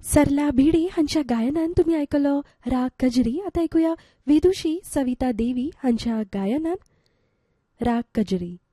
सरला भिडे हांच्या गायनान तुम्ही आयकलो राग कजरी. आता ऐकूया विदुषी सविता देवी हांच्या गायनान राग कजरी.